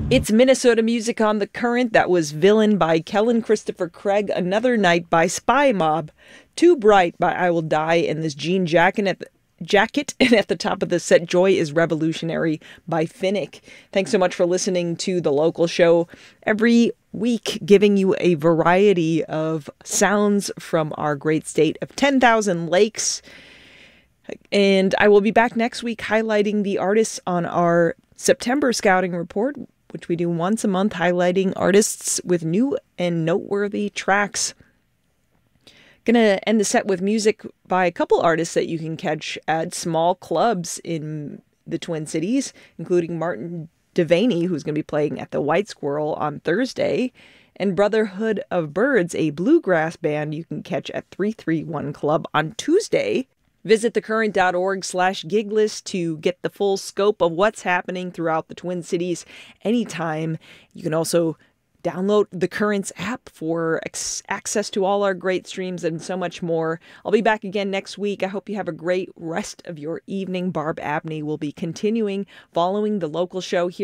It's Minnesota music on the current. That was Villain by Kellen Christopher Craig, Another Night by Spy Mob, Too Bright by I Will Die, and this jean jacket and at the top of the set, Joy is Revolutionary by Finnick. Thanks so much for listening to The Local Show every week, giving you a variety of sounds from our great state of 10,000 lakes. And I will be back next week highlighting the artists on our September Scouting Report, which we do once a month, highlighting artists with new and noteworthy tracks. Gonna end the set with music by a couple artists that you can catch at small clubs in the Twin Cities, including Martin Devaney, who's going to be playing at the White Squirrel on Thursday, and Brotherhood of Birds, a bluegrass band you can catch at 331 Club on Tuesday. Visit thecurrent.org/gig list to get the full scope of what's happening throughout the Twin Cities anytime. You can also download the Currents app for access to all our great streams and so much more. I'll be back again next week. I hope you have a great rest of your evening. Barb Abney will be continuing following The Local Show here